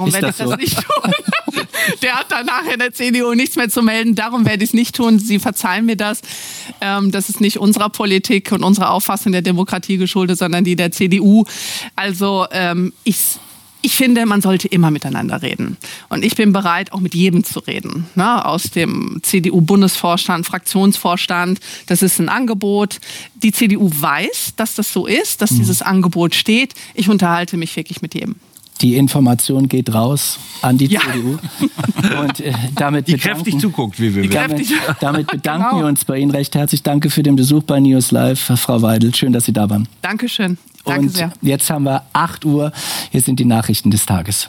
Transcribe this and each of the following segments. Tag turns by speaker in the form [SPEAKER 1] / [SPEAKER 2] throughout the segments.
[SPEAKER 1] darum werde ich das nicht tun. Der hat danach in der CDU nichts mehr zu melden. Darum werde ich es nicht tun. Sie verzeihen mir das. Das ist nicht unserer Politik und unserer Auffassung der Demokratie geschuldet, sondern die der CDU. Also ich finde, man sollte immer miteinander reden. Und ich bin bereit, auch mit jedem zu reden. Ne? Aus dem CDU-Bundesvorstand, Fraktionsvorstand. Das ist ein Angebot. Die CDU weiß, dass das so ist, dass dieses Angebot steht. Ich unterhalte mich wirklich mit jedem.
[SPEAKER 2] Die Information geht raus an die CDU. Und damit
[SPEAKER 3] die kräftig zuguckt, wie wir wissen.
[SPEAKER 2] Damit bedanken wir uns bei Ihnen recht herzlich. Danke für den Besuch bei News Live, Frau Weidel. Schön, dass Sie da waren.
[SPEAKER 1] Dankeschön. Danke sehr.
[SPEAKER 2] Und jetzt haben wir 8 Uhr. Hier sind die Nachrichten des Tages.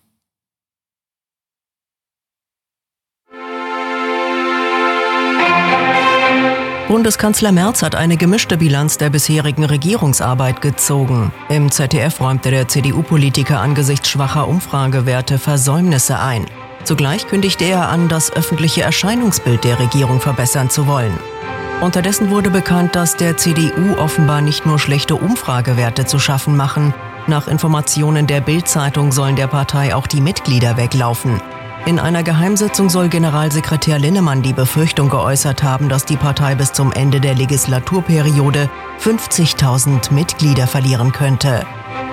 [SPEAKER 4] Bundeskanzler Merz hat eine gemischte Bilanz der bisherigen Regierungsarbeit gezogen. Im ZDF räumte der CDU-Politiker angesichts schwacher Umfragewerte Versäumnisse ein. Zugleich kündigte er an, das öffentliche Erscheinungsbild der Regierung verbessern zu wollen. Unterdessen wurde bekannt, dass der CDU offenbar nicht nur schlechte Umfragewerte zu schaffen machen. Nach Informationen der Bild-Zeitung sollen der Partei auch die Mitglieder weglaufen. In einer Geheimsitzung soll Generalsekretär Linnemann die Befürchtung geäußert haben, dass die Partei bis zum Ende der Legislaturperiode 50.000 Mitglieder verlieren könnte.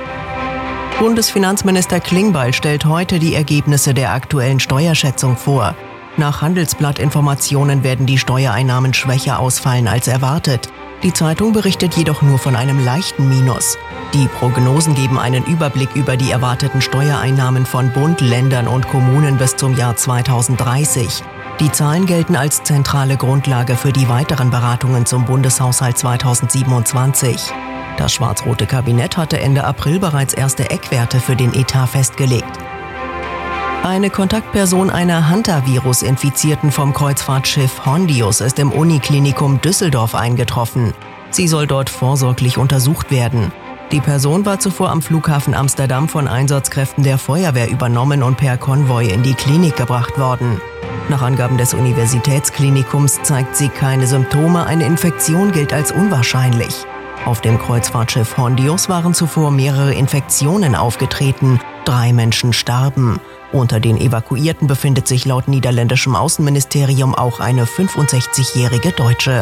[SPEAKER 4] Bundesfinanzminister Klingbeil stellt heute die Ergebnisse der aktuellen Steuerschätzung vor. Nach Handelsblatt-Informationen werden die Steuereinnahmen schwächer ausfallen als erwartet. Die Zeitung berichtet jedoch nur von einem leichten Minus. Die Prognosen geben einen Überblick über die erwarteten Steuereinnahmen von Bund, Ländern und Kommunen bis zum Jahr 2030. Die Zahlen gelten als zentrale Grundlage für die weiteren Beratungen zum Bundeshaushalt 2027. Das schwarz-rote Kabinett hatte Ende April bereits erste Eckwerte für den Etat festgelegt. Eine Kontaktperson einer Hantavirus-Infizierten vom Kreuzfahrtschiff Hondius ist im Uniklinikum Düsseldorf eingetroffen. Sie soll dort vorsorglich untersucht werden. Die Person war zuvor am Flughafen Amsterdam von Einsatzkräften der Feuerwehr übernommen und per Konvoi in die Klinik gebracht worden. Nach Angaben des Universitätsklinikums zeigt sie keine Symptome, eine Infektion gilt als unwahrscheinlich. Auf dem Kreuzfahrtschiff Hondius waren zuvor mehrere Infektionen aufgetreten, 3 Menschen starben. Unter den Evakuierten befindet sich laut niederländischem Außenministerium auch eine 65-jährige Deutsche.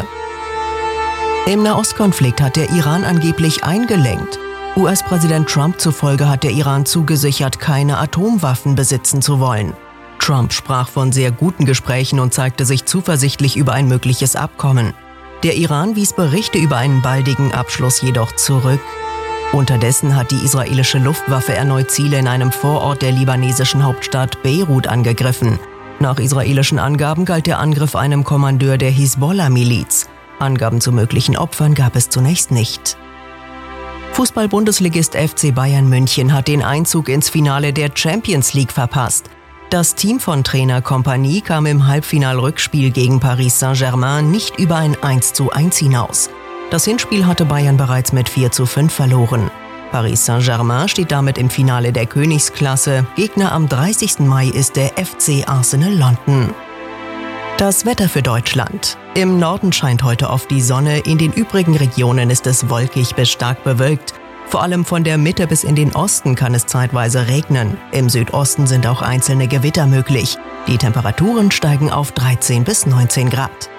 [SPEAKER 4] Im Nahostkonflikt hat der Iran angeblich eingelenkt. US-Präsident Trump zufolge hat der Iran zugesichert, keine Atomwaffen besitzen zu wollen. Trump sprach von sehr guten Gesprächen und zeigte sich zuversichtlich über ein mögliches Abkommen. Der Iran wies Berichte über einen baldigen Abschluss jedoch zurück. Unterdessen hat die israelische Luftwaffe erneut Ziele in einem Vorort der libanesischen Hauptstadt Beirut angegriffen. Nach israelischen Angaben galt der Angriff einem Kommandeur der Hisbollah-Miliz. Angaben zu möglichen Opfern gab es zunächst nicht. Fußball-Bundesligist FC Bayern München hat den Einzug ins Finale der Champions League verpasst. Das Team von Trainer Kompany kam im Halbfinal-Rückspiel gegen Paris Saint-Germain nicht über ein 1:1 hinaus. Das Hinspiel hatte Bayern bereits mit 4:5 verloren. Paris Saint-Germain steht damit im Finale der Königsklasse. Gegner am 30. Mai ist der FC Arsenal London. Das Wetter für Deutschland. Im Norden scheint heute oft die Sonne, in den übrigen Regionen ist es wolkig bis stark bewölkt. Vor allem von der Mitte bis in den Osten kann es zeitweise regnen. Im Südosten sind auch einzelne Gewitter möglich. Die Temperaturen steigen auf 13 bis 19 Grad.